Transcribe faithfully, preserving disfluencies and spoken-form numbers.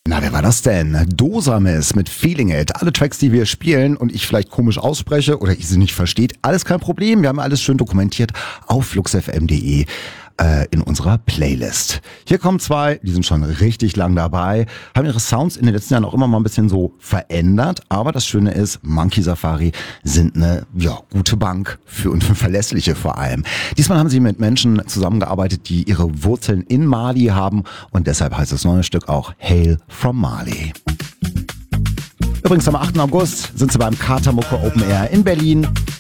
Na, wer war das denn? Dosamis mit Feeling It. Alle Tracks, die wir spielen und ich vielleicht komisch ausspreche oder ich sie nicht versteht, alles kein Problem. Wir haben alles schön dokumentiert auf fluxfm punkt de äh, in unserer Playlist. Hier kommen zwei, die sind schon richtig lang dabei, haben ihre Sounds in den letzten Jahren auch immer mal ein bisschen so verändert. Aber das Schöne ist, Monkey Safari sind eine ja, gute Bank für und für verlässliche vor allem. Diesmal haben sie mit Menschen zusammengearbeitet, die ihre Wurzeln in Mali haben und deshalb heißt das neue Stück auch Hail from Mali. Übrigens am achten August sind sie beim Katermucke Open Air in Berlin.